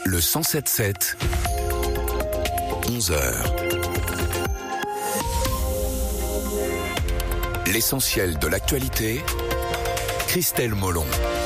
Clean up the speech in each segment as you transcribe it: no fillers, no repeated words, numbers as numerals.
Le 107.7, 11h. L'essentiel de l'actualité, Christelle Molon.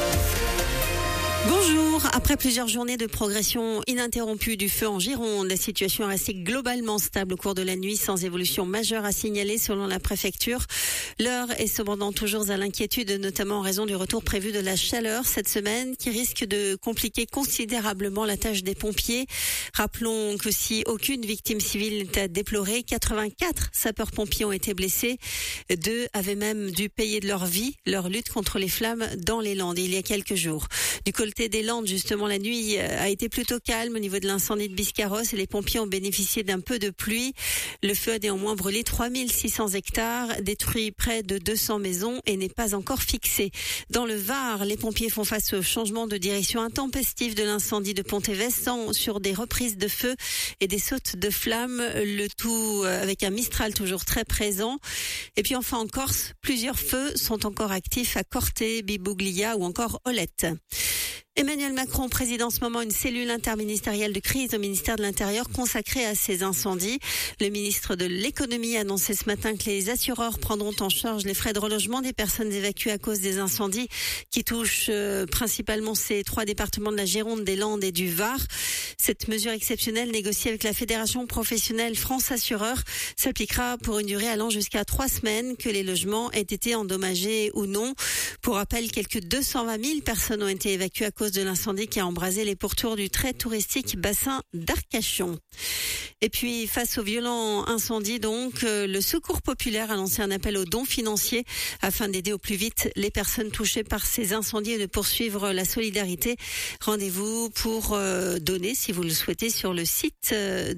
Bonjour. Après plusieurs journées de progression ininterrompue du feu en Gironde, la situation est restée globalement stable au cours de la nuit, sans évolution majeure à signaler selon la préfecture. L'heure est cependant toujours à l'inquiétude, notamment en raison du retour prévu de la chaleur cette semaine, qui risque de compliquer considérablement la tâche des pompiers. Rappelons que si aucune victime civile n'est à déplorer, 84 sapeurs-pompiers ont été blessés. 2 avaient même dû payer de leur vie leur lutte contre les flammes dans les Landes il y a quelques jours. Du côté des Landes, justement, la nuit a été plutôt calme au niveau de l'incendie de Biscarrosse et les pompiers ont bénéficié d'un peu de pluie. Le feu a néanmoins brûlé 3600 hectares, détruit près de 200 maisons et n'est pas encore fixé. Dans le Var, les pompiers font face au changement de direction intempestif de l'incendie de Pont-Évêque sur des reprises de feu et des sautes de flammes, le tout avec un Mistral toujours très présent. Et puis enfin en Corse, plusieurs feux sont encore actifs à Corté, Bibuglia ou encore Olette. Emmanuel Macron préside en ce moment une cellule interministérielle de crise au ministère de l'Intérieur consacrée à ces incendies. Le ministre de l'Économie a annoncé ce matin que les assureurs prendront en charge les frais de relogement des personnes évacuées à cause des incendies qui touchent principalement ces 3 départements de la Gironde, des Landes et du Var. Cette mesure exceptionnelle négociée avec la Fédération professionnelle France Assureurs s'appliquera pour une durée allant jusqu'à 3 semaines, que les logements aient été endommagés ou non. Pour rappel, quelques 220 000 personnes ont été évacuées à cause de l'incendie qui a embrasé les pourtours du très touristique bassin d'Arcachon. Et puis, face au violent incendie, donc, le Secours populaire a lancé un appel aux dons financiers afin d'aider au plus vite les personnes touchées par ces incendies et de poursuivre la solidarité. Rendez-vous pour donner, si vous le souhaitez, sur le site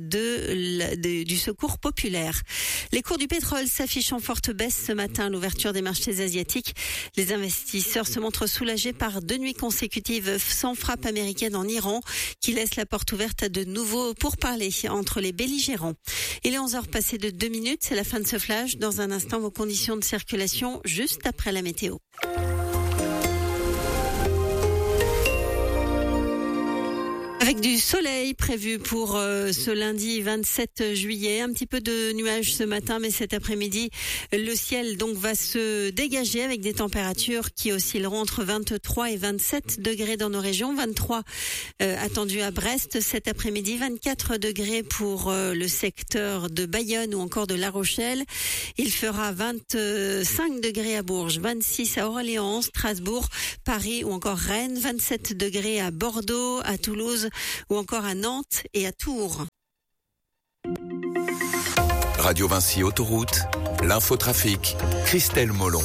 du Secours populaire. Les cours du pétrole s'affichent en forte baisse ce matin à l'ouverture des marchés asiatiques. Les investisseurs se montrent soulagés par 2 nuits consécutives sans frappe américaine en Iran, qui laisse la porte ouverte à de nouveaux pourparlers entre les belligérants. Il est 11h passé de 2 minutes, c'est la fin de ce flash. Dans un instant, vos conditions de circulation juste après la météo. Avec du soleil prévu pour ce lundi 27 juillet, un petit peu de nuages ce matin, mais cet après-midi, le ciel donc va se dégager avec des températures qui oscilleront entre 23 et 27 degrés dans nos régions. 23 attendus à Brest cet après-midi, 24 degrés pour le secteur de Bayonne ou encore de La Rochelle. Il fera 25 degrés à Bourges, 26 à Orléans, Strasbourg, Paris ou encore Rennes, 27 degrés à Bordeaux, à Toulouse ou encore à Nantes et à Tours. Radio Vinci Autoroute, l'infotrafic, Christelle Molon.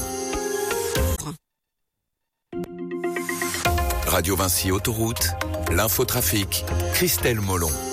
Radio Vinci Autoroute, l'infotrafic, Christelle Molon.